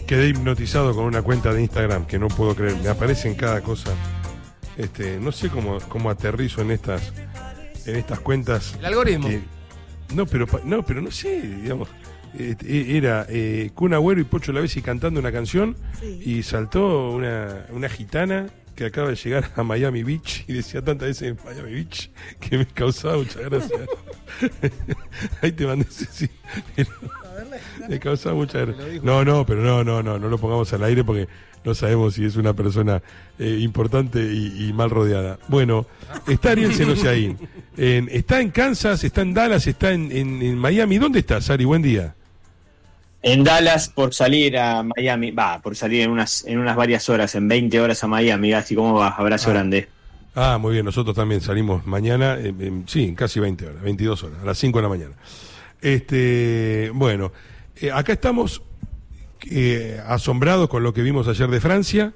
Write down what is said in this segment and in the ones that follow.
Quedé hipnotizado con una cuenta de Instagram que no puedo creer. Me aparecen cada cosa. No sé cómo aterrizo en estas cuentas. El algoritmo. No, pero no sé, digamos. Era Kun Agüero y Pocho Lavezzi cantando una canción, sí. Y saltó una gitana que acaba de llegar a Miami Beach y decía tantas veces en Miami Beach que me causaba mucha gracia. Ahí te mandé ese, sí. Me causaba mucha gracia. No lo pongamos al aire porque no sabemos si es una persona importante y mal rodeada. Bueno, está Ariel Senosiaín. Está en Kansas, está en Dallas, está en Miami. ¿Dónde estás, Ari? Buen día. En Dallas, por salir a Miami, por salir en unas varias horas, en 20 horas a Miami. Gasti, ¿cómo va? Abrazo grande. Muy bien, nosotros también salimos mañana, en casi 20 horas, 22 horas, a las 5 de la mañana. Bueno, acá estamos asombrados con lo que vimos ayer de Francia,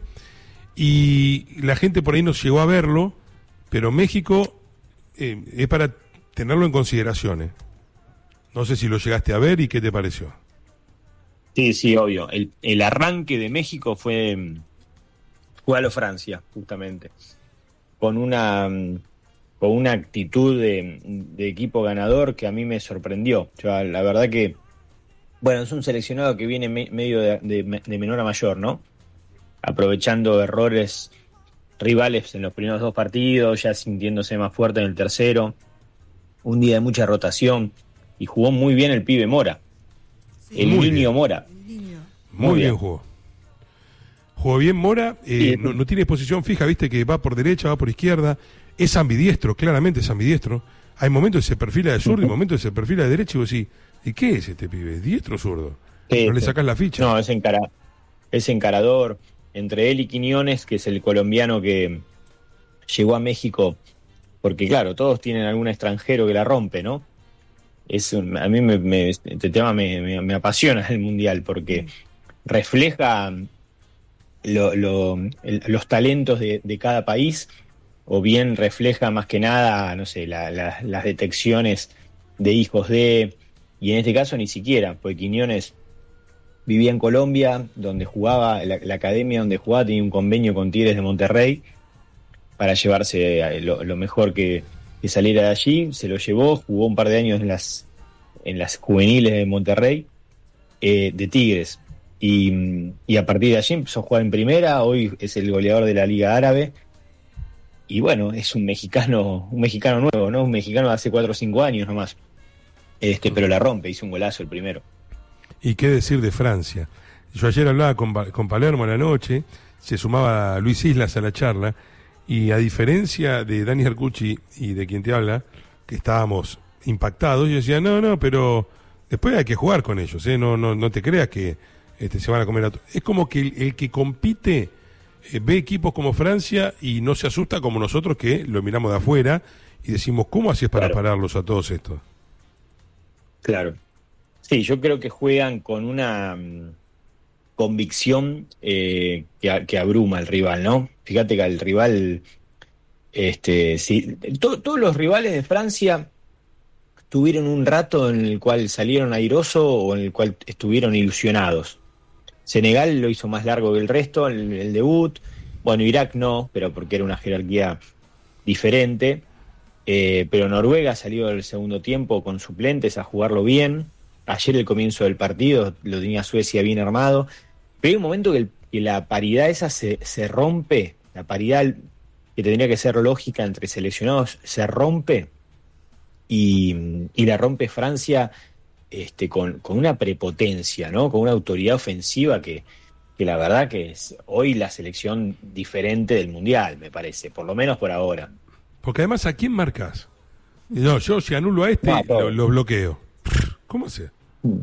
y la gente por ahí nos llegó a verlo, pero México es para tenerlo en consideración. No sé si lo llegaste a ver y qué te pareció. Sí, obvio. El arranque de México fue a lo Francia, justamente, con una actitud de equipo ganador que a mí me sorprendió. La verdad que, bueno, es un seleccionado que viene medio de menor a mayor, ¿no? Aprovechando errores rivales en los primeros 2 partidos, ya sintiéndose más fuerte en el tercero. Un día de mucha rotación, y jugó muy bien el pibe Mora. El niño Mora. Muy bien jugó. Jugó bien Mora, no tiene posición fija, viste que va por derecha, va por izquierda. Es ambidiestro, claramente es ambidiestro. Hay momentos que se perfila de zurdo y momentos que se perfila de derecha y vos decís, ¿y qué es este pibe? ¿Diestro o zurdo? ¿No le sacás la ficha? No, es encarador. Entre él y Quiñones, que es el colombiano que llegó a México, porque claro, todos tienen algún extranjero que la rompe, ¿no? A mí este tema me apasiona el Mundial, porque refleja los talentos de cada país, o bien refleja más que nada, no sé, las detecciones de hijos de, y en este caso ni siquiera, porque Quiñones vivía en Colombia, donde jugaba, la academia donde jugaba tenía un convenio con Tigres de Monterrey para llevarse lo mejor que saliera de allí. Se lo llevó, jugó un par de años en las juveniles de Monterrey, de Tigres, y a partir de allí empezó a jugar en primera. Hoy es el goleador de la Liga Árabe, y bueno, es un mexicano nuevo, ¿no? Un mexicano de hace 4 o 5 años nomás, pero la rompe, hizo un golazo el primero. Y qué decir de Francia. Yo ayer hablaba con Palermo en la noche, se sumaba Luis Islas a la charla, y a diferencia de Dani Arcucci y de quien te habla, que estábamos impactados, yo decía, no, pero después hay que jugar con ellos, no te creas que se van a comer a todos. Es como que el que compite ve equipos como Francia y no se asusta como nosotros, que lo miramos de afuera y decimos, ¿cómo hacías para pararlos a todos estos? Claro. Sí, yo creo que juegan con una convicción que abruma al rival, ¿no? Fíjate que al rival, todos los rivales de Francia tuvieron un rato en el cual salieron airosos o en el cual estuvieron ilusionados. Senegal lo hizo más largo que el resto, el debut. Bueno, Irak no, pero porque era una jerarquía diferente. Pero Noruega salió del segundo tiempo con suplentes a jugarlo bien. Ayer el comienzo del partido lo tenía Suecia bien armado, pero hay un momento que la paridad esa se rompe, la paridad que tendría que ser lógica entre seleccionados se rompe, y la rompe Francia con una prepotencia, ¿no? Con una autoridad ofensiva que la verdad que es hoy la selección diferente del Mundial, me parece, por lo menos por ahora. Porque además, ¿a quién marcas? No, yo si anulo a lo bloqueo. ¿Cómo hace?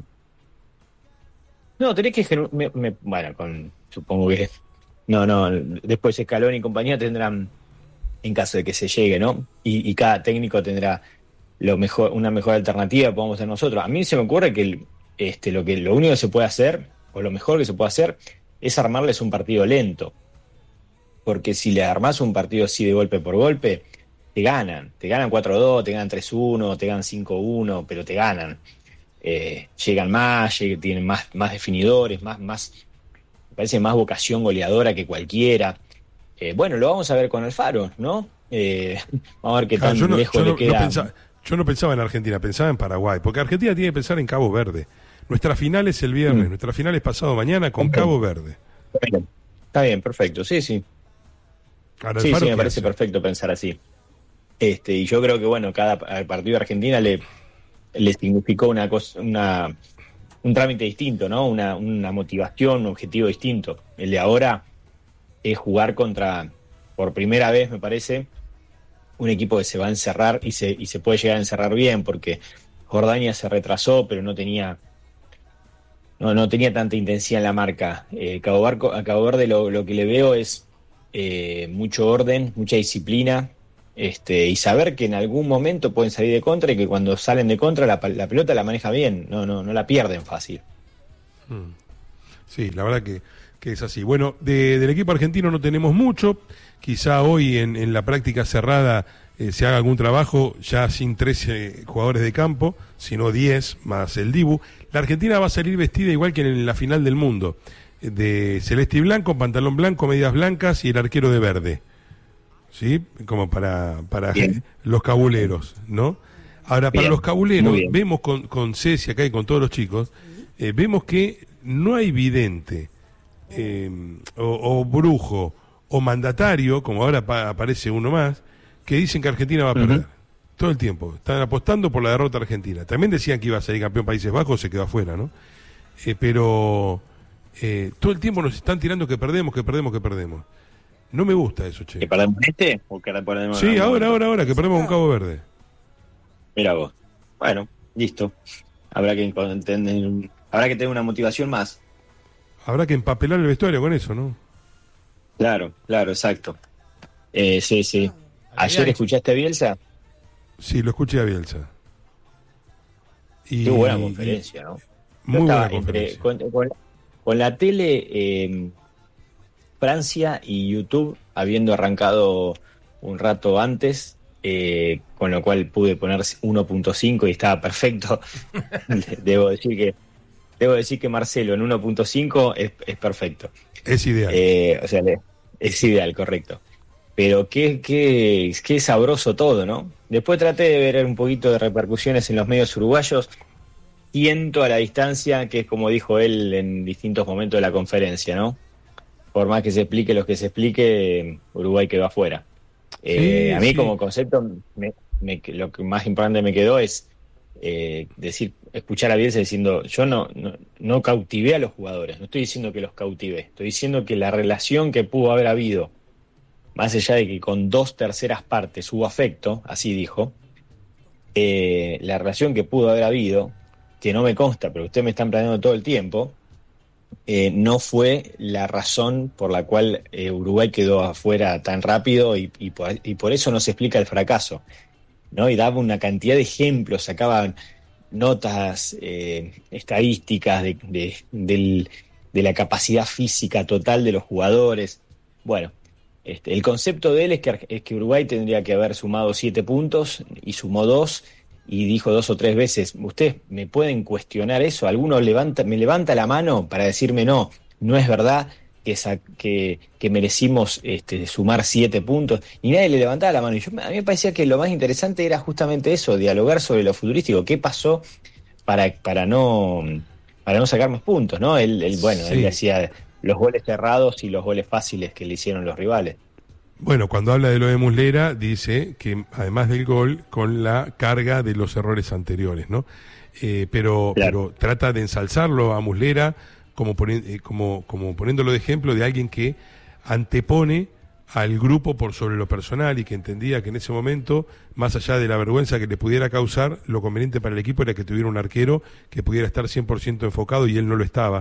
No, tenés que... supongo que... No, después Scaloni y compañía tendrán, en caso de que se llegue, ¿no? Y cada técnico tendrá una mejor alternativa, podemos ser nosotros. A mí se me ocurre que lo único que se puede hacer, o lo mejor que se puede hacer, es armarles un partido lento. Porque si le armás un partido así de golpe por golpe, te ganan 4-2, te ganan 3-1, te ganan 5-1, pero te ganan. Llegan más, tienen más definidores, más parece más vocación goleadora que cualquiera. Bueno, lo vamos a ver con Alfaro, ¿no? Vamos a ver qué tan lejos le queda. Yo no pensaba en Argentina, pensaba en Paraguay, porque Argentina tiene que pensar en Cabo Verde. Nuestra final es el viernes, nuestra final es pasado mañana con Cabo Verde. Está bien, perfecto, sí. Ahora, sí, me parece perfecto pensar así. Y yo creo que, bueno, cada partido de Argentina le significó un trámite distinto, ¿no? Una motivación, un objetivo distinto. El de ahora es jugar contra, por primera vez, me parece, un equipo que se va a encerrar y se puede llegar a encerrar bien, porque Jordania se retrasó, pero no tenía tanta intensidad en la marca. A Cabo Verde lo que le veo es mucho orden, mucha disciplina, y saber que en algún momento pueden salir de contra y que cuando salen de contra la pelota la maneja bien, no la pierden fácil. Sí, la verdad que es así. Bueno, del equipo argentino no tenemos mucho, quizá hoy en la práctica cerrada se haga algún trabajo ya sin 13 jugadores de campo, sino 10 más el Dibu. La Argentina va a salir vestida igual que en la final del mundo, de celeste y blanco, pantalón blanco, medias blancas y el arquero de verde, ¿sí? Como para los cabuleros, ¿no? Ahora, para los cabuleros, vemos con Ceci acá y con todos los chicos, vemos que no hay vidente o brujo o mandatario, como ahora aparece uno más, que dicen que Argentina va a perder. Todo el tiempo. Están apostando por la derrota argentina. También decían que iba a salir campeón Países Bajos, se quedó afuera, ¿no? Pero todo el tiempo nos están tirando que perdemos. No me gusta eso, che. ¿Que perdemos o que perdemos? Sí, ahora, que perdemos con Cabo Verde. Mira vos. Bueno, listo. Habrá que tener una motivación más. Habrá que empapelar el vestuario con eso, ¿no? Claro, exacto. Sí. ¿Ayer escuchaste a Bielsa? Sí, lo escuché a Bielsa. Qué buena conferencia, ¿no? Muy buena conferencia. Con la tele, Francia y YouTube, habiendo arrancado un rato antes, con lo cual pude poner 1.5 y estaba perfecto. Debo decir que Marcelo en 1.5 es perfecto. Es ideal. Es ideal, correcto. Pero qué sabroso todo, ¿no? Después traté de ver un poquito de repercusiones en los medios uruguayos. Siento a la distancia, que es como dijo él en distintos momentos de la conferencia, ¿no? Por más que se explique lo que se explique, Uruguay quedó afuera. A mí como concepto, lo que más importante me quedó es escuchar a Bielsa diciendo, yo no cautivé a los jugadores, no estoy diciendo que los cautivé, estoy diciendo que la relación que pudo haber habido, más allá de que con 2/3 partes hubo afecto, así dijo, la relación que pudo haber habido, que no me consta, pero ustedes me están planteando todo el tiempo, no fue la razón por la cual Uruguay quedó afuera tan rápido y por eso no se explica el fracaso, ¿no? Y daba una cantidad de ejemplos, sacaban notas estadísticas de la capacidad física total de los jugadores. Bueno, el concepto de él es que Uruguay tendría que haber sumado 7 puntos y sumó 2 y dijo 2 o 3 veces, ¿ustedes me pueden cuestionar eso? ¿Alguno me levanta la mano para decirme no es verdad que merecimos sumar 7 puntos? Y nadie le levantaba la mano. Y a mí me parecía que lo más interesante era justamente eso, dialogar sobre lo futurístico. ¿Qué pasó para no sacar más puntos, ¿no? Él decía los goles cerrados y los goles fáciles que le hicieron los rivales. Bueno, cuando habla de lo de Muslera, dice que además del gol, con la carga de los errores anteriores, ¿no? Pero trata de ensalzarlo a Muslera como poniéndolo de ejemplo de alguien que antepone al grupo por sobre lo personal y que entendía que en ese momento, más allá de la vergüenza que le pudiera causar, lo conveniente para el equipo era que tuviera un arquero que pudiera estar 100% enfocado y él no lo estaba.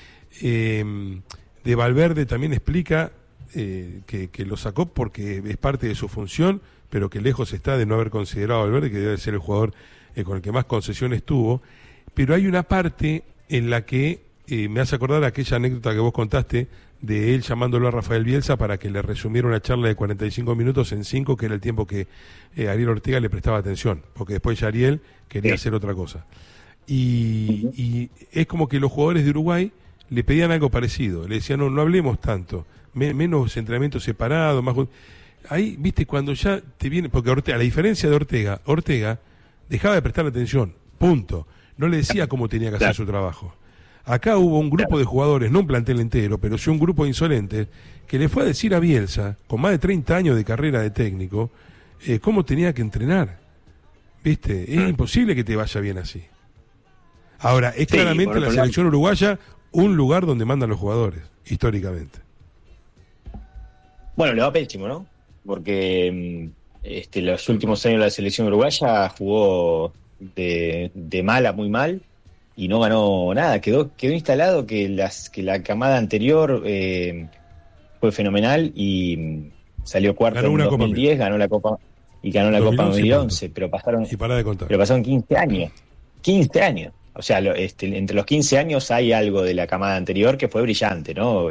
De Valverde también explica que lo sacó porque es parte de su función, pero que lejos está de no haber considerado a Valverde, que debe ser el jugador con el que más concesiones tuvo. Pero hay una parte en la que me hace acordar aquella anécdota que vos contaste de él llamándolo a Rafael Bielsa para que le resumiera una charla de 45 minutos en 5, que era el tiempo que Ariel Ortega le prestaba atención, porque después ya Ariel quería hacer otra cosa. Y es como que los jugadores de Uruguay le pedían algo parecido. Le decían, no hablemos tanto, menos entrenamiento separado, más... Ahí, viste, cuando ya te viene... Porque Ortega, a la diferencia de Ortega dejaba de prestar atención, punto. No le decía cómo tenía que hacer su trabajo. Acá hubo un grupo de jugadores, no un plantel entero, pero sí un grupo de insolentes, que le fue a decir a Bielsa, con más de 30 años de carrera de técnico, cómo tenía que entrenar. ¿Viste? Es imposible que te vaya bien así. Ahora, es claramente la selección uruguaya un lugar donde mandan los jugadores, históricamente. Bueno, le va pésimo, ¿no? Porque los últimos años la selección uruguaya jugó de mal a muy mal y no ganó nada. Quedó instalado que la camada anterior fue fenomenal y salió cuarto en 2010, ganó la Copa y ganó la Copa en 2011, pero pasaron 15 años. 15 años. O sea, entre los 15 años hay algo de la camada anterior que fue brillante, ¿no?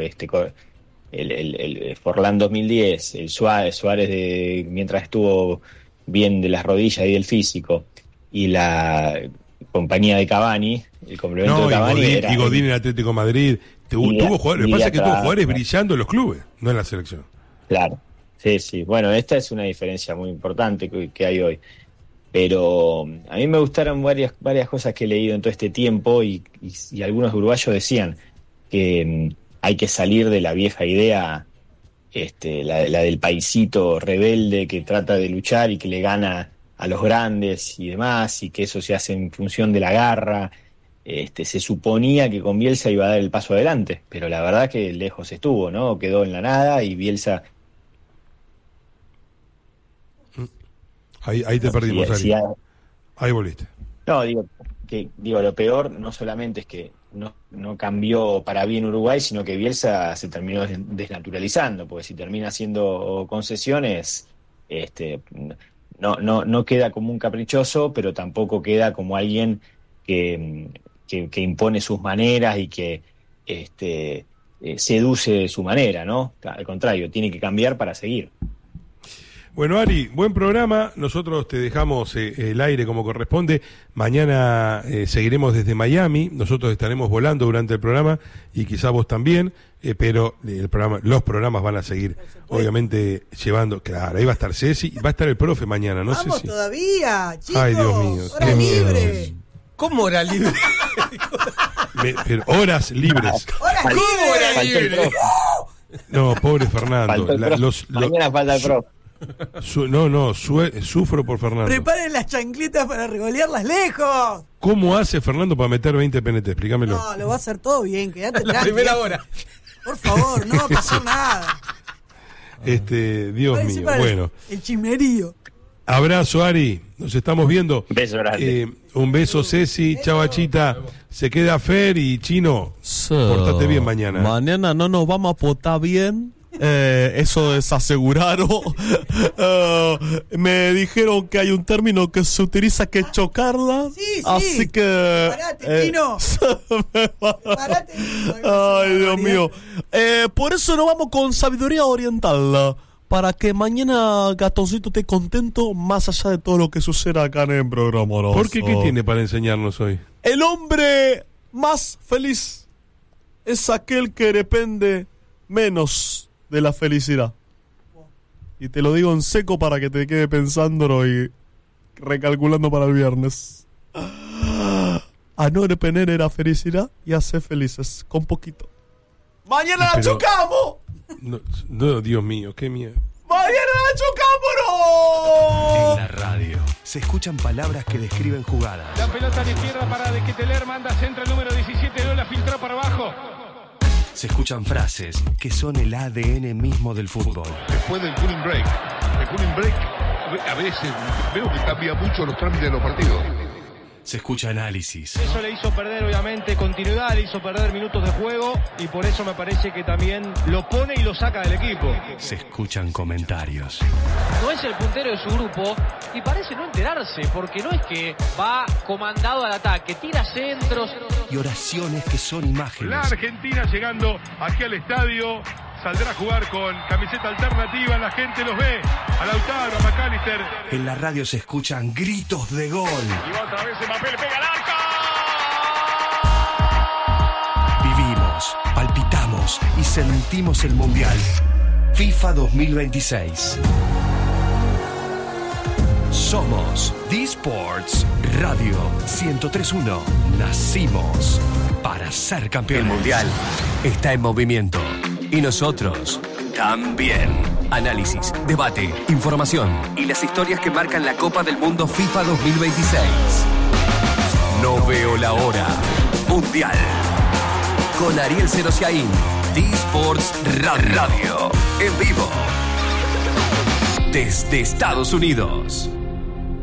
El Forlán 2010, el Suárez mientras estuvo bien de las rodillas y del físico, y la compañía de Cavani, el complemento de Cavani y Godín en Atlético de Madrid, tuvo jugadores, lo que pasa es que tuvo jugadores brillando en los clubes, no en la selección. Claro, sí, bueno, esta es una diferencia muy importante que hay hoy. Pero a mí me gustaron varias cosas que he leído en todo este tiempo y algunos uruguayos decían que hay que salir de la vieja idea, la del paisito rebelde que trata de luchar y que le gana a los grandes y demás, y que eso se hace en función de la garra. Se suponía que con Bielsa iba a dar el paso adelante, pero la verdad que lejos estuvo, ¿no? Quedó en la nada y Bielsa... Ahí te perdimos, Ari. Ahí volviste. No, digo, lo peor no solamente es que no cambió para bien Uruguay, sino que Bielsa se terminó desnaturalizando, porque si termina haciendo concesiones, no queda como un caprichoso, pero tampoco queda como alguien que impone sus maneras y que seduce de su manera, ¿no? Al contrario, tiene que cambiar para seguir. Bueno, Ari, buen programa. Nosotros te dejamos el aire como corresponde. Mañana seguiremos desde Miami. Nosotros estaremos volando durante el programa y quizá vos también, pero los programas van a seguir, obviamente, llevando... Claro, ahí va a estar Ceci, va a estar el profe mañana, no Vamos sé si... todavía, chicos. Ay, Dios mío. Hora libre. ¿Cómo hora libre? Pero horas libres. ¿Cómo hora libre? No, pobre Fernando. Mañana falta el profe. Sufro por Fernando. Preparen las chancletas para regolearlas lejos. ¿Cómo hace Fernando para meter 20 PNT? Explícamelo. No, lo va a hacer todo bien, quédate la primera hora. Por favor, no va a pasar nada. Dios mío, bueno. El chismerío. Abrazo, Ari, nos estamos viendo. Beso grande. Un beso, Ceci, chavachita. Se queda Fer y Chino. Portate bien mañana. Mañana no nos vamos a portar bien. Eso es asegurado. Me dijeron que hay un término que se utiliza que es chocarla. Sí. Así que Parate, Chino. Parate. Ay, Dios mío. Por eso nos vamos con sabiduría oriental, para que mañana Gatoncito esté contento más allá de todo lo que suceda acá en el programa. ¿Por qué? ¿Qué tiene para enseñarnos hoy? El hombre más feliz es aquel que depende menos de la felicidad. Y te lo digo en seco para que te quede pensándolo y recalculando para el viernes. A no depender de la felicidad y a ser felices con poquito. ¡Mañana la chocamos! No, Dios mío, qué miedo. ¡Mañana la chocamos! En la radio se escuchan palabras que describen jugadas. La pelota a la izquierda para De Ketelaere, manda centro el número 17, no la filtró para abajo. Se escuchan frases que son el ADN mismo del fútbol. Después del cooling break. El cooling break a veces veo que cambia mucho los trámites de los partidos. Se escucha análisis. Eso le hizo perder, obviamente, continuidad, le hizo perder minutos de juego y por eso me parece que también lo pone y lo saca del equipo. Se escuchan comentarios. No es el puntero de su grupo y parece no enterarse, porque no es que va comandado al ataque, tira centros. Y oraciones que son imágenes. La Argentina llegando aquí al estadio. Saldrá a jugar con camiseta alternativa, la gente los ve. A Lautaro, a McAllister. En la radio se escuchan gritos de gol. Y otra vez Mbappé le pega al arco. Vivimos sentimos el Mundial. FIFA 2026. Somos D-Sports Radio 103.1. Nacimos para ser campeones. El Mundial está en movimiento. Y nosotros también. Análisis, debate, información y las historias que marcan la Copa del Mundo FIFA 2026. No veo la hora. Mundial. Con Ariel Serosiaín. D-Sports Radio. En vivo. Desde Estados Unidos.